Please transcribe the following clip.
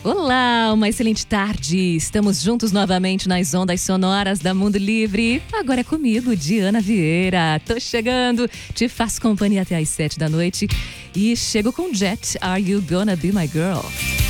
Olá, uma excelente tarde. Estamos juntos novamente nas ondas sonoras da Mundo Livre. Agora é comigo, Diana Vieira. Tô chegando, te faço companhia até às 7 da noite. E chego com Jet, Are You Gonna Be My Girl?